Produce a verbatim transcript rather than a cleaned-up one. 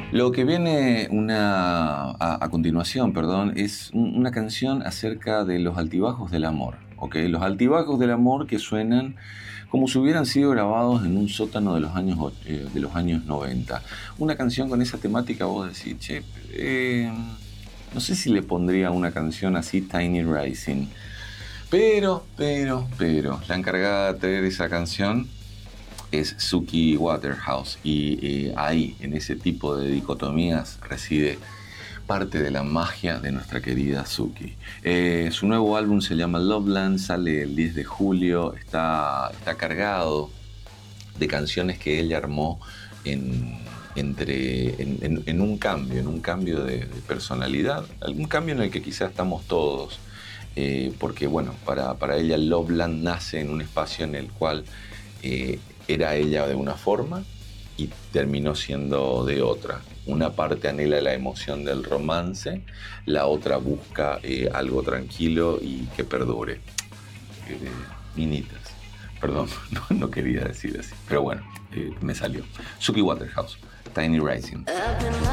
Lo que viene una, a, a continuación, perdón, es un- una canción acerca de los altibajos del amor, ¿ok? Los altibajos del amor que suenan como si hubieran sido grabados en un sótano de los años, och- eh, de los años noventa. Una canción con esa temática, vos decís, che, eh, no sé si le pondría una canción así, Tiny Rising. Pero, pero, pero, la encargada de traer esa canción es Suki Waterhouse y eh, ahí, en ese tipo de dicotomías, reside parte de la magia de nuestra querida Suki. Eh, su nuevo álbum se llama Loveland, sale el diez de julio, está, está cargado de canciones que ella armó en, entre, en, en- en un cambio, en un cambio de, de personalidad, algún cambio en el que quizás estamos todos, eh, porque bueno, para, para ella Loveland nace en un espacio en el cual eh, era ella de una forma y terminó siendo de otra. Una parte anhela la emoción del romance, la otra busca eh, algo tranquilo y que perdure. Eh, minitas. Perdón, no, no quería decir así. Pero bueno, eh, me salió. Suki Waterhouse, Tiny Rising.